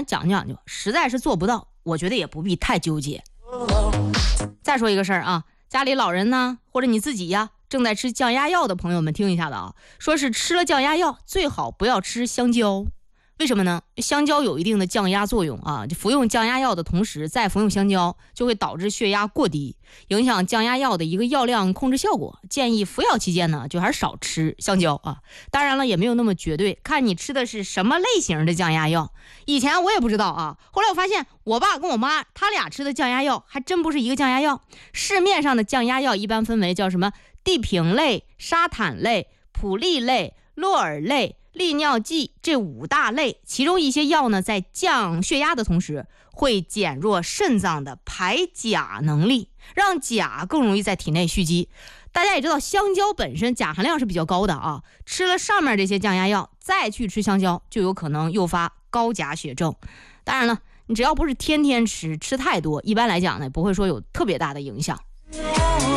讲究讲究，实在是做不到，我觉得也不必太纠结。再说一个事儿啊，家里老人呢，或者你自己呀，正在吃降压药的朋友们听一下子啊，说是吃了降压药最好不要吃香蕉。为什么呢？香蕉有一定的降压作用啊，服用降压药的同时再服用香蕉，就会导致血压过低，影响降压药的一个药量控制效果。建议服药期间呢，就还是少吃香蕉啊。当然了，也没有那么绝对，看你吃的是什么类型的降压药。以前我也不知道啊，后来我发现我爸跟我妈他俩吃的降压药还真不是一个降压药。市面上的降压药一般分为叫什么地平类、沙坦类、普利类、洛尔类、利尿剂这5大类，其中一些药呢，在降血压的同时，会减弱肾脏的排钾能力，让钾更容易在体内蓄积。大家也知道，香蕉本身钾含量是比较高的啊，吃了上面这些降压药，再去吃香蕉，就有可能诱发高钾血症。当然了，你只要不是天天吃太多，一般来讲呢，不会说有特别大的影响。